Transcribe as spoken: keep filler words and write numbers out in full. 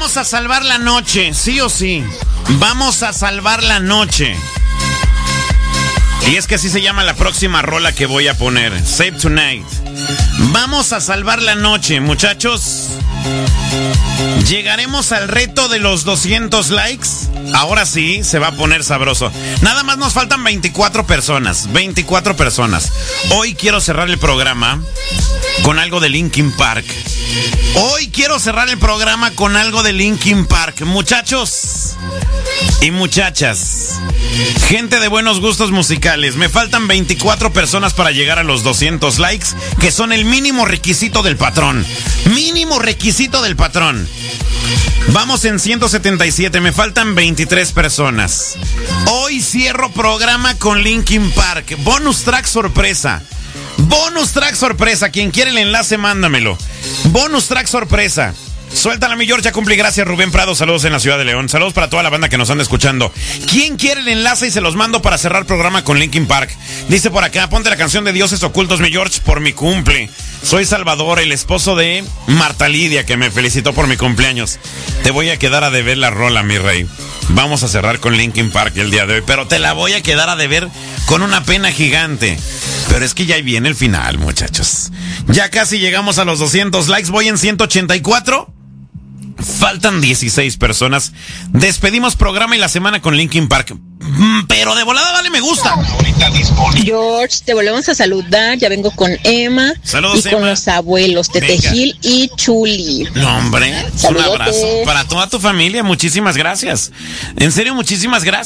Vamos a salvar la noche, sí o sí. Vamos a salvar la noche. Y es que así se llama la próxima rola que voy a poner. Save Tonight. Vamos a salvar la noche, muchachos. ¿Llegaremos al reto de los doscientos likes? Ahora sí, se va a poner sabroso. Nada más nos faltan veinticuatro personas. veinticuatro personas. Hoy quiero cerrar el programa con algo de Linkin Park. Hoy quiero cerrar el programa con algo de Linkin Park. Muchachos y muchachas, gente de buenos gustos musicales, me faltan veinticuatro personas para llegar a los doscientos likes, que son el mínimo requisito del patrón. Mínimo requisito del patrón. Vamos en ciento setenta y siete, me faltan veintitrés personas. Hoy cierro programa con Linkin Park. Bonus track sorpresa. Bonus track sorpresa. Quien quiere el enlace, mándamelo. Bonus track sorpresa. Suéltala, mi George, ya cumplí. Gracias, Rubén Prado. Saludos en la ciudad de León. Saludos para toda la banda que nos anda escuchando. ¿Quién quiere el enlace y se los mando para cerrar programa con Linkin Park? Dice por acá, ponte la canción de Dioses Ocultos, mi George, por mi cumple. Soy Salvador, el esposo de Marta Lidia, que me felicitó por mi cumpleaños. Te voy a quedar a deber la rola, mi rey. Vamos a cerrar con Linkin Park el día de hoy, pero te la voy a quedar a deber con una pena gigante. Pero es que ya viene el final, muchachos. Ya casi llegamos a los doscientos likes, voy en ciento ochenta y cuatro. Faltan dieciséis personas. Despedimos programa y la semana con Linkin Park. Pero de volada dale me gusta. George, te volvemos a saludar. Ya vengo con Emma. Saludos, y con Emma. los abuelos Tete Gil y Chuli. No, hombre, Saludote. Un abrazo para toda tu familia. Muchísimas gracias. En serio, muchísimas gracias.